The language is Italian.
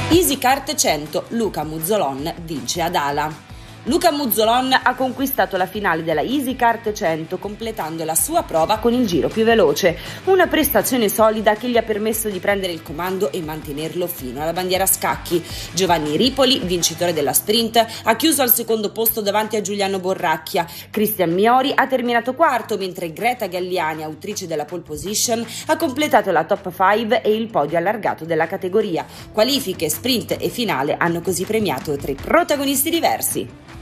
EasyKart 100, Luca Muzzolon vince ad Ala. Luca Muzzolon ha conquistato la finale della EasyKart 100 completando la sua prova con il giro più veloce, una prestazione solida che gli ha permesso di prendere il comando e mantenerlo fino alla bandiera a scacchi. Giovanni Ripoli, vincitore della sprint, ha chiuso al secondo posto davanti a Giuliano Borracchia. Cristian Miori ha terminato quarto, mentre Greta Galliani, autrice della pole position, ha completato la top 5 e il podio allargato della categoria. Qualifiche, sprint e finale hanno così premiato tre protagonisti diversi.